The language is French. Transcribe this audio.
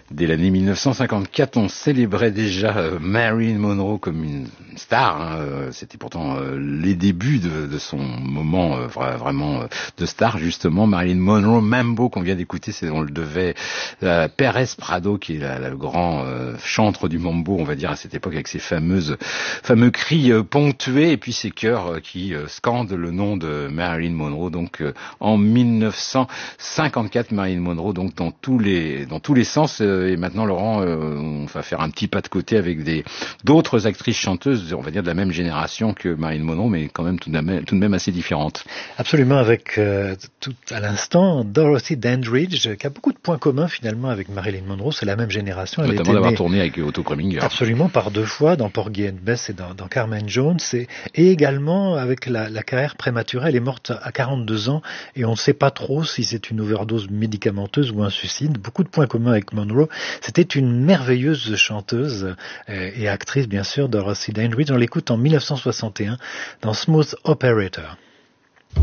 Dès l'année 1954, on célébrait déjà Marilyn Monroe comme une star. C'était pourtant les débuts de son moment vraiment de star, justement. Marilyn Monroe, Mambo, qu'on vient d'écouter, on le devait à Pérez Prado, qui est le grand chantre du mambo, on va dire, à cette époque, avec ses fameux cris ponctués, et puis ces chœurs qui scandent le nom de Marilyn Monroe. Donc en 1954, Marilyn Monroe, donc dans tous les sens. Et maintenant, Laurent, on va faire un petit pas de côté avec d'autres actrices chanteuses, on va dire de la même génération que Marilyn Monroe, mais quand même tout de même assez différentes. Absolument, avec tout à l'instant Dorothy Dandridge, qui a beaucoup de points communs finalement avec Marilyn Monroe. C'est la même génération. Elle notamment d'avoir tourné avec Otto Preminger. Absolument, par 2 fois dans Porgy and Bess et dans Carmen Jones, et également avec la carrière prématurée. Elle est morte à 42 ans et on ne sait pas trop si c'est une overdose médicamenteuse ou un suicide. Beaucoup de points communs avec Monroe. C'était une merveilleuse chanteuse et actrice, bien sûr, Dorothy Dandridge. On l'écoute en 1961 dans Smooth Operator.